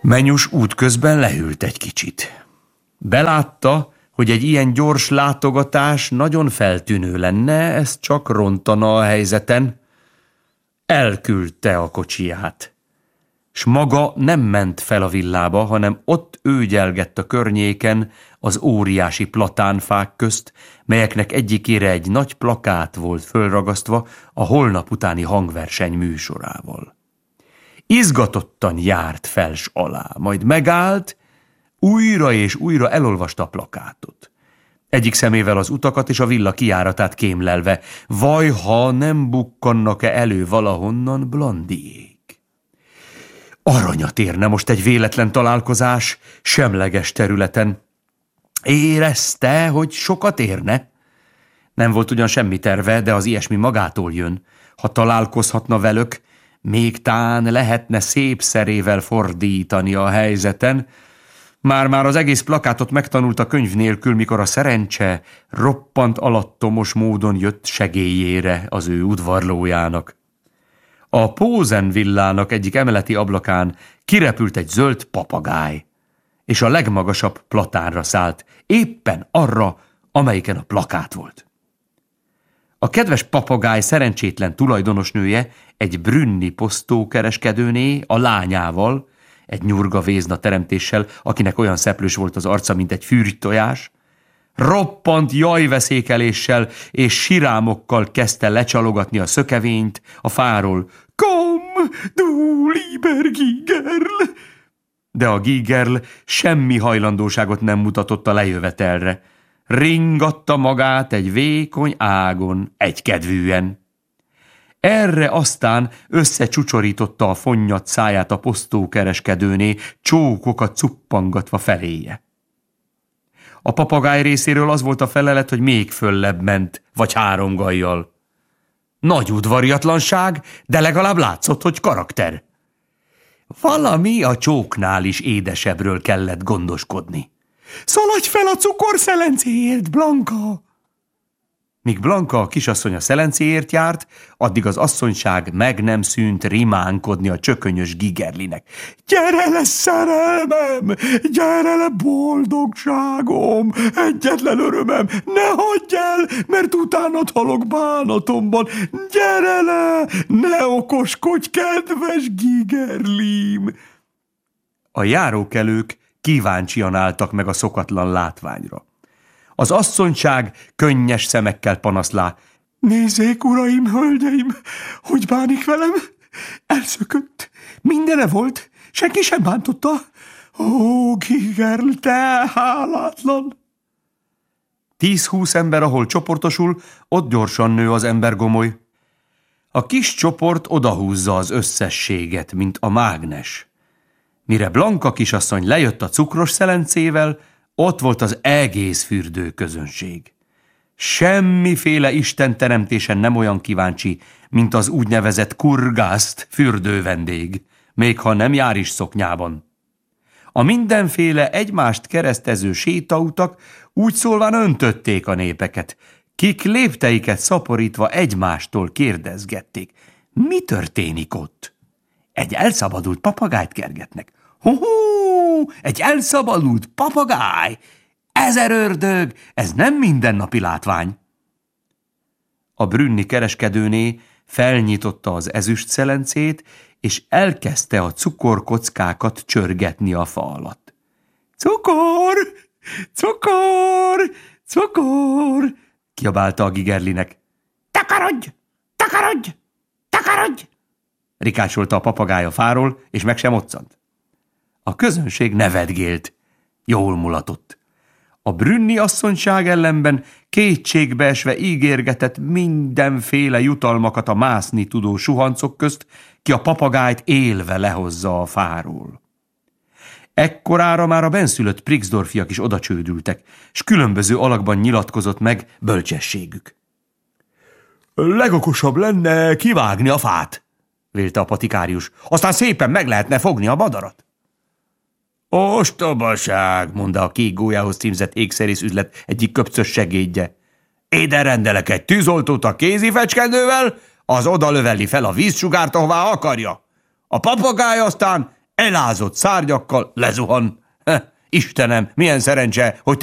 Menyus útközben leült egy kicsit. Belátta, hogy egy ilyen gyors látogatás nagyon feltűnő lenne, ez csak rontana a helyzeten. Elküldte a kocsiját, s maga nem ment fel a villába, hanem ott őgyelgett a környéken az óriási platánfák közt, melyeknek egyikére egy nagy plakát volt fölragasztva a holnap utáni hangverseny műsorával. Izgatottan járt fel s alá, majd megállt, újra és újra elolvasta a plakátot. Egyik szemével az utakat és a villa kijáratát kémlelve, vaj, ha nem bukkannak-e elő valahonnan Blandiék. Aranyat érne most egy véletlen találkozás, semleges területen. Érezte, hogy sokat érne. Nem volt ugyan semmi terve, de az ilyesmi magától jön. Ha találkozhatna velük, még tán lehetne szép szerével fordítani a helyzeten. Már az egész plakátot megtanulta könyv nélkül, mikor a szerencse roppant alattomos módon jött segélyére az ő udvarlójának. A Pózen villának egyik emeleti ablakán kirepült egy zöld papagáj, és a legmagasabb platánra szállt, éppen arra, amelyiken a plakát volt. A kedves papagáj szerencsétlen tulajdonosnője, egy brünni posztókereskedőné, a lányával, egy nyurga vézna teremtéssel, akinek olyan szeplős volt az arca, mint egy fűrtojás, roppant jajveszékeléssel és sirámokkal kezdte lecsalogatni a szökevényt a fáról. Komm, du lieber Gigerl! De a Gigerl semmi hajlandóságot nem mutatott a lejövetelre. Ringatta magát egy vékony ágon, egykedvűen. Erre aztán összecsucsorította a fonnyat száját a posztókereskedőné, csókokat cuppangatva feléje. A papagáj részéről az volt a felelet, hogy még föllebb ment, vagy 3 gajjal. Nagy udvariatlanság, de legalább látszott, hogy karakter. Valami a csóknál is édesebbről kellett gondoskodni. Szaladj fel a cukorszelencéért, Blanka! Míg Blanka, a kisasszony a szelencéért járt, addig az asszonyság meg nem szűnt rimánkodni a csökönyös Gigerlinek. Gyere le, szerelmem! Gyere le, boldogságom! Egyetlen örömem! Ne hagyj el, mert utánad halok bánatomban! Gyere le! Ne okoskodj, kedves Gigerlim! A járókelők kíváncsian álltak meg a szokatlan látványra. Az asszonyság könnyes szemekkel panaszlá. Nézzék, uraim, hölgyeim, hogy bánik velem? Elszökött. Mindene volt, senki sem bántotta. Ó, Gigerl, te hálátlan! 10-20 ember, ahol csoportosul, ott gyorsan nő az embergomoly. A kis csoport odahúzza az összességet, mint a mágnes. Mire Blanka kisasszony lejött a cukros szelencével, ott volt az egész fürdőközönség. Semmiféle istenteremtésen nem olyan kíváncsi, mint az úgynevezett kurgászt fürdővendég, még ha nem jár is szoknyában. A mindenféle egymást keresztező sétautak úgy szólván öntötték a népeket, kik lépteiket szaporítva egymástól kérdezgették. Mi történik ott? Egy elszabadult papagájt kergetnek. Hú, egy elszabadult papagáj! 1000 ördög, ez nem mindennapi látvány. A brünni kereskedőné felnyitotta az ezüst szelencét, és elkezdte a cukorkockákat csörgetni a fa alatt. Cukor! Cukor! Cukor! Kiabálta a Gigerlinek. Takarodj! Takarodj! Takarodj! Rikácsolta a papagáj a fáról, és meg sem moccant. A közönség nevetgélt, jól mulatott. A brünni asszonyság ellenben kétségbeesve ígérgetett mindenféle jutalmakat a mászni tudó suhancok közt, ki a papagájt élve lehozza a fáról. Ekkorára már a bennszülött Prixdorfiak is odacsődültek, s különböző alakban nyilatkozott meg bölcsességük. Legokosabb lenne kivágni a fát, vélte a patikárius, aztán szépen meg lehetne fogni a madarat. Ostobaság, mondta a kék gólyához címzett ékszerész üzlet egyik köpcös segédje. Ide rendelek egy tűzoltót a kézifecskendővel, az oda löveli fel a vízsugárt, ahová akarja. A papagáj aztán elázott szárnyakkal lezuhan. Istenem, milyen szerencse, hogy